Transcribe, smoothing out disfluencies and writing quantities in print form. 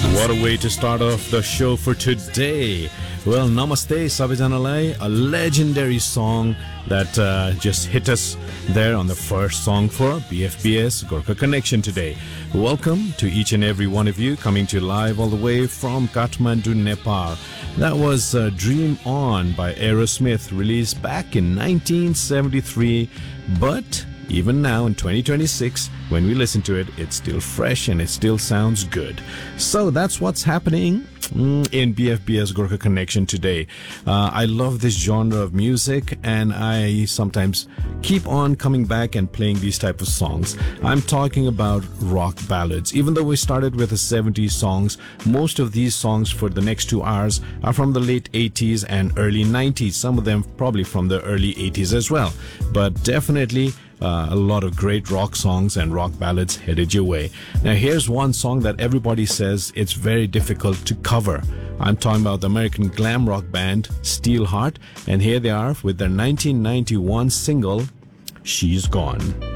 What a way to start off the show for today. Well, Namaste Sabijanalai, a legendary song that just hit us there on the first song for BFBS Gorkha Connection today. Welcome to each and every one of you coming to you live all the way from Kathmandu, Nepal. That was Dream On by Aerosmith, released back in 1973, but even now in 2026, when we listen to it, it's still fresh and it still sounds good. So that's what's happening in BFBS Gorkha Connection today. I love this genre of music, and I sometimes keep on coming back and playing these type of songs. I'm talking about rock ballads. Even though we started with the 70s songs, most of these songs for the next 2 hours are from the late 80s and early 90s. Some of them probably from the early 80s as well. But definitely a lot of great rock songs and rock ballads headed your way. Now here's one song that everybody says it's very difficult to cover. I'm talking about the American glam rock band Steelheart, and here they are with their 1991 single, She's Gone.